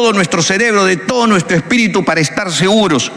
todo nuestro cerebro, de todo nuestro espíritu para estar seguros.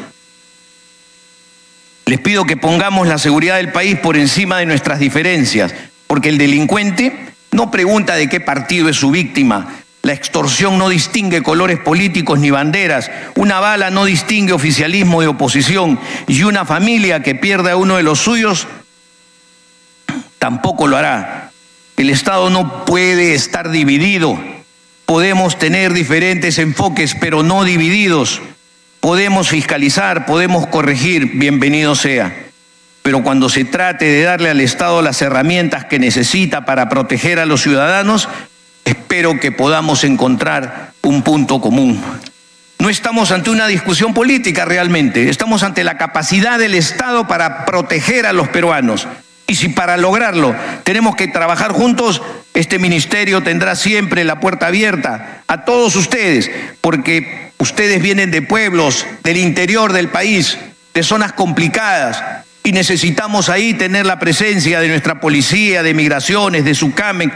Les pido que pongamos la seguridad del país por encima de nuestras diferencias, porque el delincuente no pregunta de qué partido es su víctima. La extorsión no distingue colores políticos ni banderas. Una bala no distingue oficialismo de oposición. Y una familia que pierda a uno de los suyos tampoco lo hará. El Estado no puede estar dividido. Podemos tener diferentes enfoques, pero no divididos. Podemos fiscalizar, podemos corregir, bienvenido sea. Pero cuando se trate de darle al Estado las herramientas que necesita para proteger a los ciudadanos, espero que podamos encontrar un punto común. No estamos ante una discusión política realmente, estamos ante la capacidad del Estado para proteger a los peruanos. Y si para lograrlo tenemos que trabajar juntos, este ministerio tendrá siempre la puerta abierta a todos ustedes, porque ustedes vienen de pueblos, del interior del país, de zonas complicadas, y necesitamos ahí tener la presencia de nuestra policía, de migraciones, de SUCAMEC.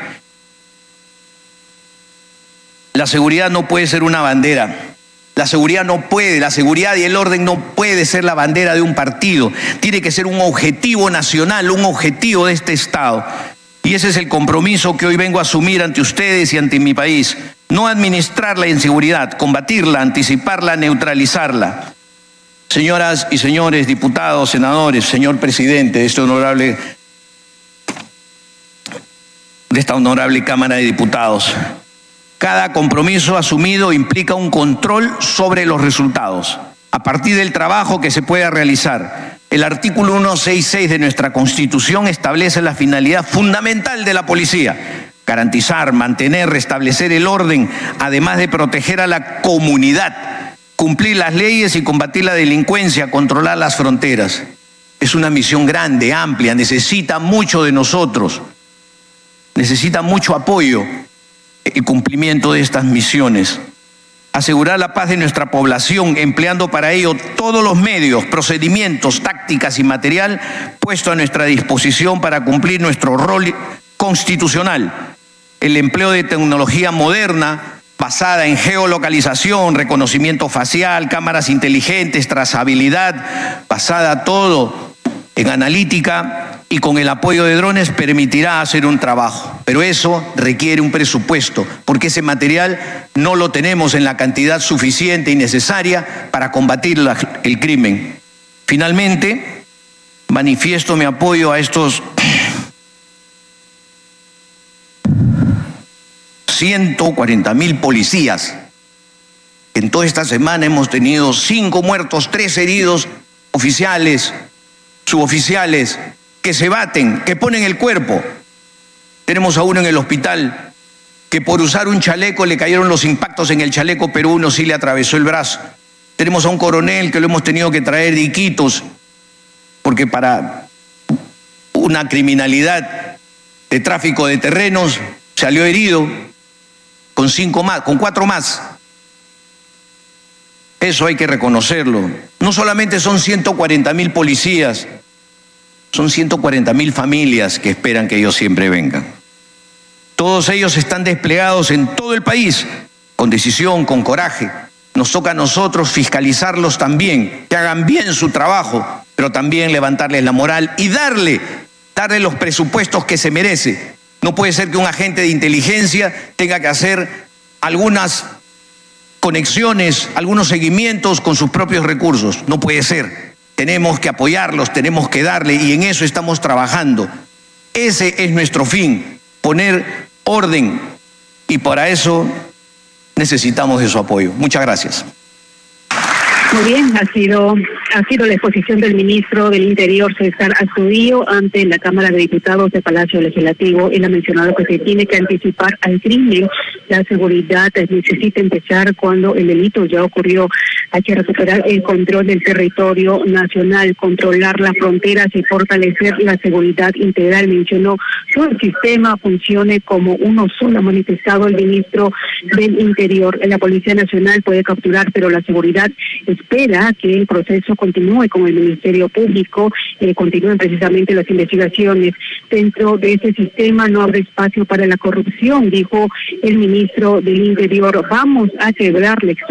La seguridad no puede ser una bandera. La seguridad y el orden no puede ser la bandera de un partido. Tiene que ser un objetivo nacional, un objetivo de este Estado. Y ese es el compromiso que hoy vengo a asumir ante ustedes y ante mi país. No administrar la inseguridad, combatirla, anticiparla, neutralizarla. Señoras y señores diputados, senadores, señor presidente de esta honorable Cámara de Diputados, cada compromiso asumido implica un control sobre los resultados, a partir del trabajo que se pueda realizar. El artículo 166 de nuestra Constitución establece la finalidad fundamental de la policía: garantizar, mantener, restablecer el orden, además de proteger a la comunidad, cumplir las leyes y combatir la delincuencia, controlar las fronteras. Es una misión grande, amplia, necesita mucho de nosotros, necesita mucho apoyo el cumplimiento de estas misiones. Asegurar la paz de nuestra población, empleando para ello todos los medios, procedimientos, tácticas y material puesto a nuestra disposición para cumplir nuestro rol constitucional. El empleo de tecnología moderna basada en geolocalización, reconocimiento facial, cámaras inteligentes, trazabilidad, basada todo en analítica y con el apoyo de drones, permitirá hacer un trabajo. Pero eso requiere un presupuesto, porque ese material no lo tenemos en la cantidad suficiente y necesaria para combatir el crimen. Finalmente, manifiesto mi apoyo a estos 140.000 policías. En toda esta semana hemos tenido 5 muertos, 3 heridos, oficiales, suboficiales, que se baten, que ponen el cuerpo. Tenemos a uno en el hospital que por usar un chaleco le cayeron los impactos en el chaleco, pero uno sí le atravesó el brazo. Tenemos a un coronel que lo hemos tenido que traer de Iquitos, porque para una criminalidad de tráfico de terrenos salió herido con 4 más. Eso hay que reconocerlo. No solamente son 140.000 policías, son 140.000 familias que esperan que ellos siempre vengan. Todos ellos están desplegados en todo el país, con decisión, con coraje. Nos toca a nosotros fiscalizarlos también, que hagan bien su trabajo, pero también levantarles la moral y darle los presupuestos que se merece. No puede ser que un agente de inteligencia tenga que hacer algunas conexiones, algunos seguimientos con sus propios recursos. No puede ser. Tenemos que apoyarlos, tenemos que darle, y en eso estamos trabajando. Ese es nuestro fin, poner orden, y para eso necesitamos de su apoyo. Muchas gracias. Muy bien, ha sido la exposición del ministro del Interior, César Astudillo, ante la Cámara de Diputados del Palacio Legislativo. Él ha mencionado que se tiene que anticipar al crimen. La seguridad necesita empezar cuando el delito ya ocurrió. Hay que recuperar el control del territorio nacional, controlar las fronteras y fortalecer la seguridad integral. Mencionó todo el sistema funcione como uno solo, ha manifestado el ministro del Interior. La Policía Nacional puede capturar, pero la seguridad espera que el proceso continúe con el Ministerio Público, continúen precisamente las investigaciones. Dentro de ese sistema no habrá espacio para la corrupción, dijo el ministro del Interior. Vamos a quebrar la